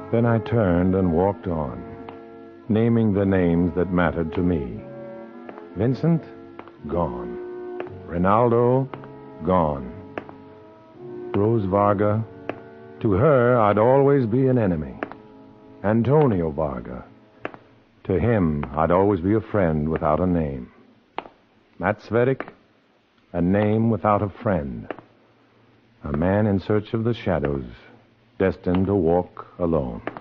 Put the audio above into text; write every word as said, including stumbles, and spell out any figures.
Then I turned and walked on, naming the names that mattered to me. Vincent, gone. Rinaldo, gone. Rose Varga, to her I'd always be an enemy. Antonio Varga, to him I'd always be a friend without a name. Matt Svedick, a name without a friend. A man in search of the shadows, destined to walk alone.